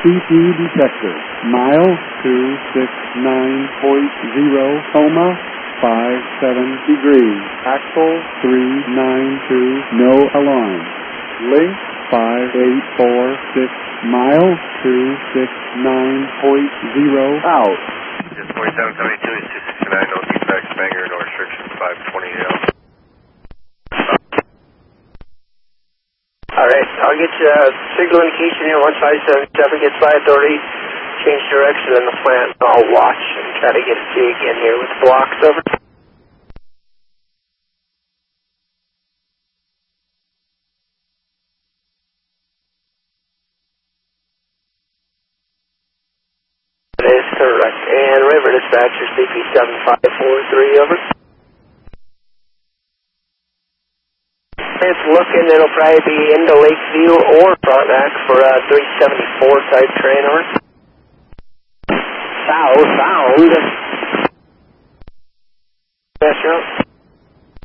CP detector. Mile 269.0, coma 57 degrees. Axle 392, no alarm. Link 5846, mile 269.0, out. It's 4772 is 269, no defects, Bangor, no restrictions, 520 Alright, I'll get you a signal indication here, 1577, gets by authority, change direction in the plant, I'll watch and try to get to see again here with the blocks, over. That is correct, and River Dispatcher, CP7543, over. It's looking, it'll probably be into Lakeview or Frontenac for a 374 type train, over. Southbound. Yes, sir.